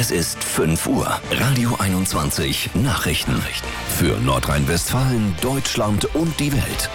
Es ist 5 Uhr. Radio 21 Nachrichten. Für Nordrhein-Westfalen, Deutschland und die Welt.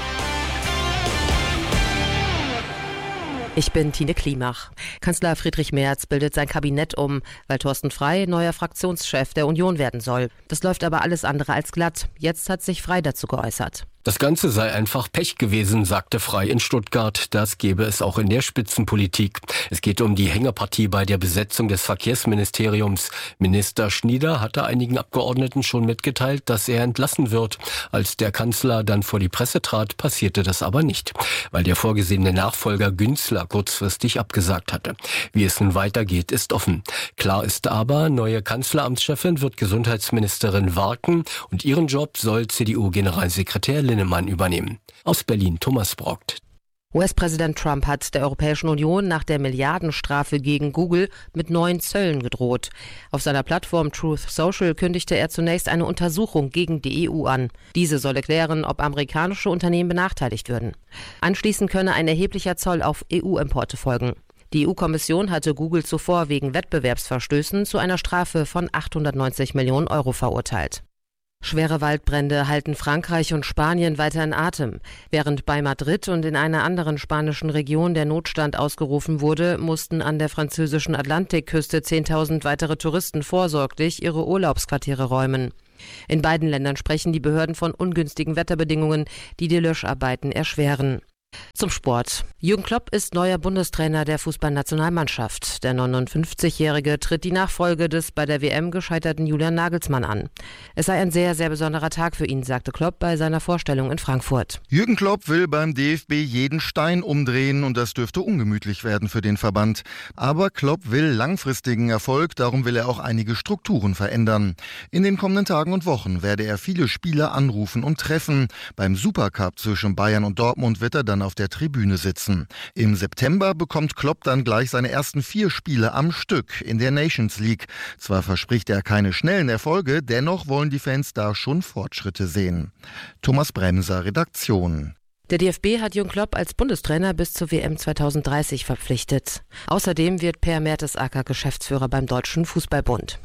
Ich bin Tine Klimach. Kanzler Friedrich Merz bildet sein Kabinett um, weil Thorsten Frey neuer Fraktionschef der Union werden soll. Das läuft aber alles andere als glatt. Jetzt hat sich Frey dazu geäußert. Das Ganze sei einfach Pech gewesen, sagte Frey in Stuttgart. Das gebe es auch in der Spitzenpolitik. Es geht um die Hängepartie bei der Besetzung des Verkehrsministeriums. Minister Schnieder hatte einigen Abgeordneten schon mitgeteilt, dass er entlassen wird. Als der Kanzler dann vor die Presse trat, passierte das aber nicht, weil der vorgesehene Nachfolger Günzler kurzfristig abgesagt hatte. Wie es nun weitergeht, ist offen. Klar ist aber, neue Kanzleramtschefin wird Gesundheitsministerin Warken und ihren Job soll CDU-Generalsekretär Linnemann übernehmen. Aus Berlin Thomas Brockt. US-Präsident Trump hat der Europäischen Union nach der Milliardenstrafe gegen Google mit neuen Zöllen gedroht. Auf seiner Plattform Truth Social kündigte er zunächst eine Untersuchung gegen die EU an. Diese solle klären, ob amerikanische Unternehmen benachteiligt würden. Anschließend könne ein erheblicher Zoll auf EU-Importe folgen. Die EU-Kommission hatte Google zuvor wegen Wettbewerbsverstößen zu einer Strafe von 890 Millionen Euro verurteilt. Schwere Waldbrände halten Frankreich und Spanien weiter in Atem. Während bei Madrid und in einer anderen spanischen Region der Notstand ausgerufen wurde, mussten an der französischen Atlantikküste 10.000 weitere Touristen vorsorglich ihre Urlaubsquartiere räumen. In beiden Ländern sprechen die Behörden von ungünstigen Wetterbedingungen, die die Löscharbeiten erschweren. Zum Sport. Jürgen Klopp ist neuer Bundestrainer der Fußballnationalmannschaft. Der 59-Jährige tritt die Nachfolge des bei der WM gescheiterten Julian Nagelsmann an. Es sei ein sehr, sehr besonderer Tag für ihn, sagte Klopp bei seiner Vorstellung in Frankfurt. Jürgen Klopp will beim DFB jeden Stein umdrehen und das dürfte ungemütlich werden für den Verband. Aber Klopp will langfristigen Erfolg, darum will er auch einige Strukturen verändern. In den kommenden Tagen und Wochen werde er viele Spieler anrufen und treffen. Beim Supercup zwischen Bayern und Dortmund wird er dann auf der Tribüne sitzen. Im September bekommt Klopp dann gleich seine ersten 4 Spiele am Stück in der Nations League. Zwar verspricht er keine schnellen Erfolge, dennoch wollen die Fans da schon Fortschritte sehen. Thomas Bremser, Redaktion. Der DFB hat Jürgen Klopp als Bundestrainer bis zur WM 2030 verpflichtet. Außerdem wird Per Mertesacker Geschäftsführer beim Deutschen Fußballbund.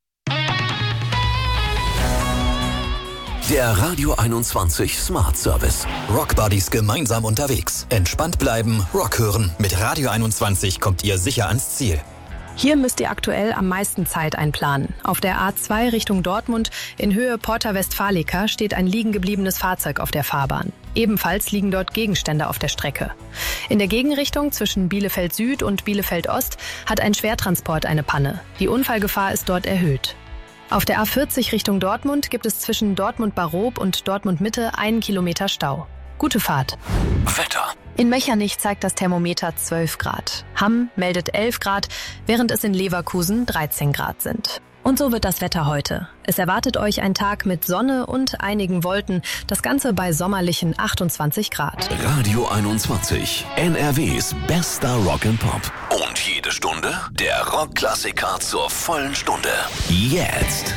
Der Radio 21 Smart Service. Rockbuddies gemeinsam unterwegs. Entspannt bleiben, Rock hören. Mit Radio 21 kommt ihr sicher ans Ziel. Hier müsst ihr aktuell am meisten Zeit einplanen. Auf der A2 Richtung Dortmund in Höhe Porta Westfalica steht ein liegen gebliebenes Fahrzeug auf der Fahrbahn. Ebenfalls liegen dort Gegenstände auf der Strecke. In der Gegenrichtung zwischen Bielefeld Süd und Bielefeld Ost hat ein Schwertransport eine Panne. Die Unfallgefahr ist dort erhöht. Auf der A40 Richtung Dortmund gibt es zwischen Dortmund-Barob und Dortmund-Mitte 1 Kilometer Stau. Gute Fahrt. Wetter. In Mechernich zeigt das Thermometer 12 Grad. Hamm meldet 11 Grad, während es in Leverkusen 13 Grad sind. Und so wird das Wetter heute. Es erwartet euch ein Tag mit Sonne und einigen Wolken. Das Ganze bei sommerlichen 28 Grad. Radio 21. NRWs bester Rock and Pop. Und jede Stunde der Rockklassiker zur vollen Stunde. Jetzt.